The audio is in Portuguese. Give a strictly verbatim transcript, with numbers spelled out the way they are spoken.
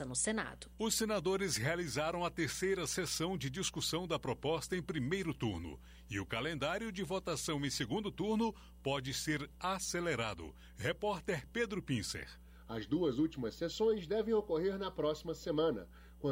no Senado. Os senadores realizaram a terceira sessão de discussão da proposta em primeiro turno e o calendário de votação em segundo turno pode ser acelerado. Repórter Pedro Pincer. As duas últimas sessões devem ocorrer na próxima semana.